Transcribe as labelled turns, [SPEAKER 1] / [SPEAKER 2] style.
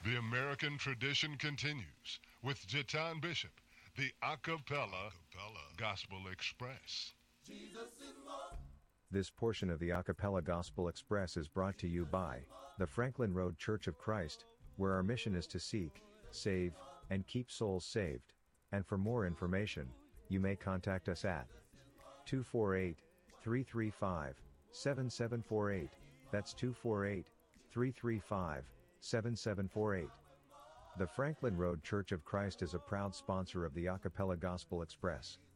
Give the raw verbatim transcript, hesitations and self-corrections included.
[SPEAKER 1] The American tradition continues with Jatan Bishop, the Acapella Gospel Express.
[SPEAKER 2] This portion of the Acapella Gospel Express is brought to you by the Franklin Road Church of Christ, where our mission is to seek, save, and keep souls saved. And for more information, you may contact us at two four eight, three three five, seven seven four eight. That's two four eight, three three five, seven seven four eight. The Franklin Road Church of Christ is a proud sponsor of the Acapella Gospel Express.